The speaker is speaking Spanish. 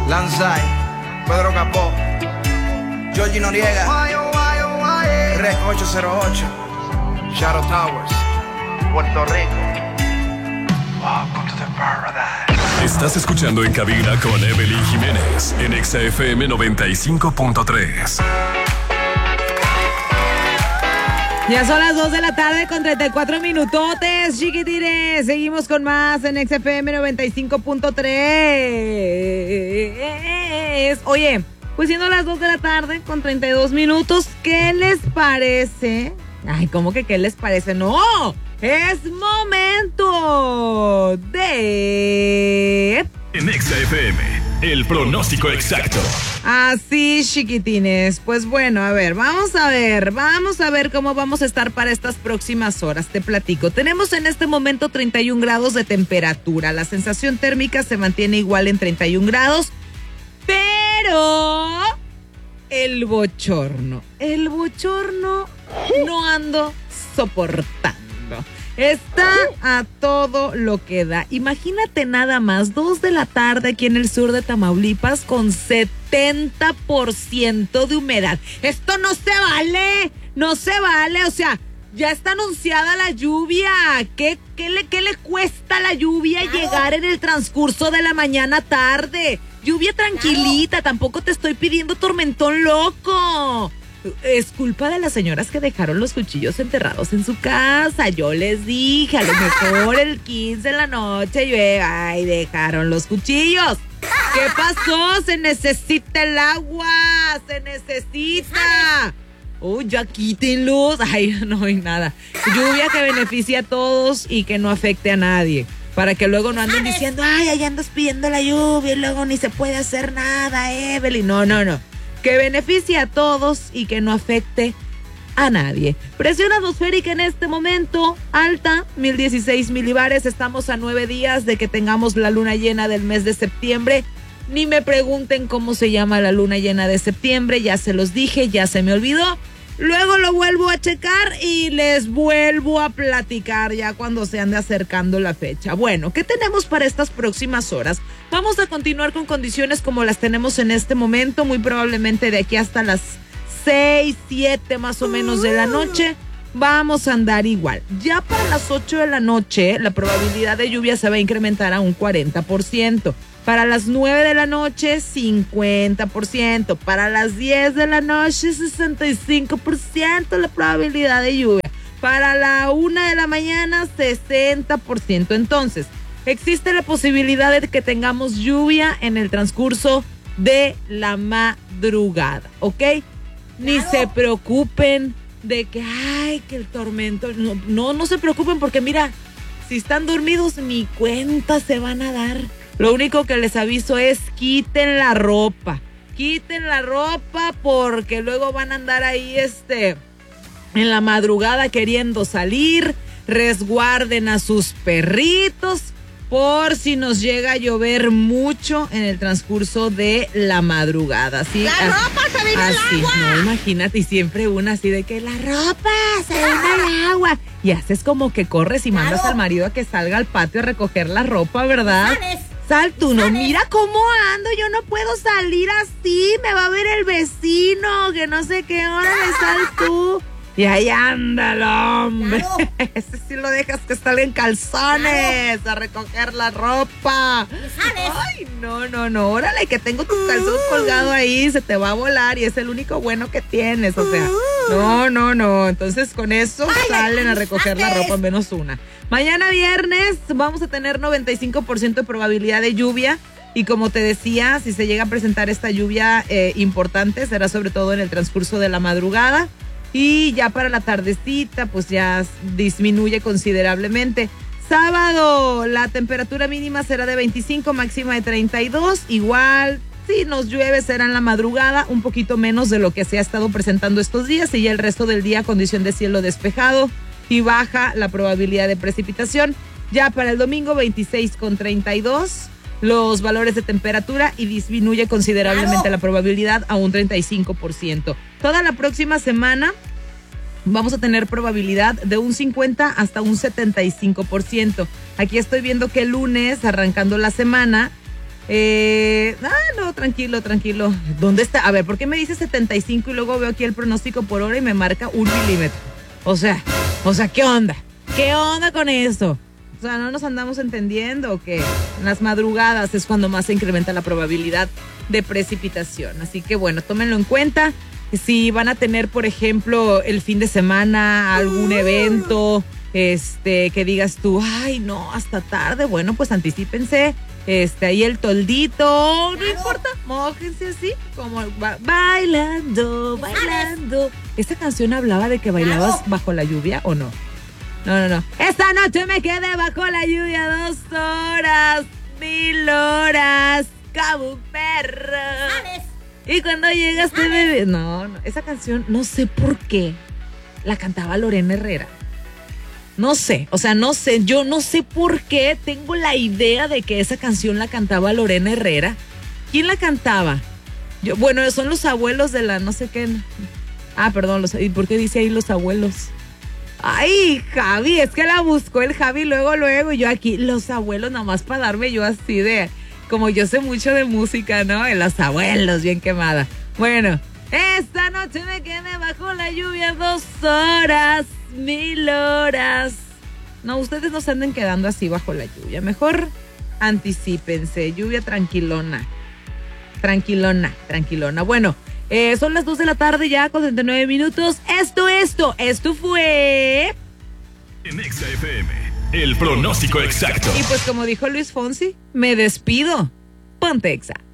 Lanzai, Pedro Capó, Georgie Noriega, Rec 808, Shadow Towers, Puerto Rico. Welcome to the paradise. Estás escuchando En Cabina con Evelyn Jiménez en Exa FM 95.3. Ya son las 2 de la tarde con 34 minutotes, chiquitines. Seguimos con más en XFM 95.3. Oye, pues siendo las 2 de la tarde con 32 minutos, ¿qué les parece? Ay, ¿cómo que qué les parece? ¡No! Es momento de... En XFM, el pronóstico exacto. Así, chiquitines. Pues bueno, vamos a ver cómo vamos a estar para estas próximas horas. Te platico. Tenemos en este momento 31 grados de temperatura. La sensación térmica se mantiene igual en 31 grados, pero el bochorno no ando soportando. Está a todo lo que da. Imagínate nada más, 2 de la tarde aquí en el sur de Tamaulipas con 70% de humedad. Esto no se vale, o sea, ya está anunciada la lluvia. ¿Qué le cuesta a la lluvia llegar en el transcurso de la mañana tarde? Lluvia tranquilita, tampoco te estoy pidiendo tormentón loco. Es culpa de las señoras que dejaron los cuchillos enterrados en su casa. Yo les dije, a lo mejor el 15 de la noche llueva y dejaron los cuchillos. ¿Qué pasó? Se necesita el agua, se necesita. Ya quítenlos. Ay, no hay nada. Lluvia que beneficie a todos y que no afecte a nadie. Para que luego no anden diciendo, ay, allá andas pidiendo la lluvia y luego ni se puede hacer nada, Evelyn. No. Que beneficie a todos y que no afecte a nadie. Presión atmosférica en este momento alta, 1016 milibares. Estamos a 9 días de que tengamos la luna llena del mes de septiembre. Ni me pregunten cómo se llama la luna llena de septiembre. Ya se los dije, ya se me olvidó. Luego lo vuelvo a checar y les vuelvo a platicar ya cuando se ande acercando la fecha. Bueno, ¿qué tenemos para estas próximas horas? Vamos a continuar con condiciones como las tenemos en este momento, muy probablemente de aquí hasta las 6, 7 más o menos de la noche. Vamos a andar igual. Ya para las 8 de la noche, la probabilidad de lluvia se va a incrementar a un 40%. Para las 9 de la noche, 50%. Para las 10 de la noche, 65% la probabilidad de lluvia. Para la 1 de la mañana, 60%. Entonces, existe la posibilidad de que tengamos lluvia en el transcurso de la madrugada, ¿ok? Ni se preocupen de que, ay, que el tormento. No se preocupen porque mira, si están dormidos, ni cuenta se van a dar. Lo único que les aviso es quiten la ropa porque luego van a andar ahí en la madrugada queriendo salir. Resguarden a sus perritos por si nos llega a llover mucho en el transcurso de la madrugada. ¿Sí? La ropa se vino al agua. No, imagínate, y siempre una así de que la ropa se vino al agua. Y haces como que corres y mandas al marido a que salga al patio a recoger la ropa, ¿verdad? ¿Sabes? Sal tú, no, mira cómo ando, yo no puedo salir así, me va a ver el vecino, que no sé qué hora le sal tú. Y ahí anda el hombre. Claro. Ese sí lo dejas que salga en calzones, claro, a recoger la ropa. ¿Sabes? Ay, no. Órale, que tengo tu calzón colgado ahí, se te va a volar y es el único bueno que tienes. O sea, no. Entonces con eso salen a recoger la ropa menos una. Mañana viernes vamos a tener 95% de probabilidad de lluvia. Y como te decía, si se llega a presentar esta lluvia importante, será sobre todo en el transcurso de la madrugada. Y ya para la tardecita, pues ya disminuye considerablemente. Sábado, la temperatura mínima será de 25, máxima de 32. Igual, si nos llueve, será en la madrugada, un poquito menos de lo que se ha estado presentando estos días. Y ya el resto del día, condición de cielo despejado y baja la probabilidad de precipitación. Ya para el domingo, 26 con 32. Los valores de temperatura y disminuye considerablemente la probabilidad a un 35%. Toda la próxima semana vamos a tener probabilidad de un 50 hasta un 75%. Aquí estoy viendo que el lunes, arrancando la semana, No, tranquilo. ¿Dónde está? A ver, ¿por qué me dice 75 y luego veo aquí el pronóstico por hora y me marca 1 milímetro? O sea, ¿qué onda? ¿Qué onda con eso? O sea, ¿no nos andamos entendiendo o qué? En las madrugadas es cuando más se incrementa la probabilidad de precipitación. Así que bueno, tómenlo en cuenta. Si van a tener, por ejemplo, el fin de semana algún evento, que digas tú, ay, no, hasta tarde, bueno, pues anticípense. Ahí el toldito, no importa, mójense así, como bailando. ¿Esta canción hablaba de que bailabas bajo la lluvia o no? No. Esta noche me quedé bajo la lluvia 2 horas, 1000 horas, como un perro. ¿Sabes? Y cuando llegaste, bebé. No, esa canción, no sé por qué la cantaba Lorena Herrera. No sé, yo no sé por qué tengo la idea de que esa canción la cantaba Lorena Herrera. ¿Quién la cantaba? Bueno, son los abuelos de la no sé qué. Perdón, ¿y por qué dice ahí los abuelos? Ay, Javi, es que la buscó el Javi luego, y yo aquí, los abuelos, nada más para darme yo así de, como yo sé mucho de música, ¿no? En los abuelos, bien quemada. Bueno, esta noche me quedé bajo la lluvia 2 horas, 1000 horas. No, ustedes no se anden quedando así bajo la lluvia. Mejor anticípense. Lluvia tranquilona. Bueno, son las 2 de la tarde ya con 39 minutos. Esto fue... En Exa FM, el pronóstico exacto. Y pues como dijo Luis Fonsi, me despido. Ponte Exa.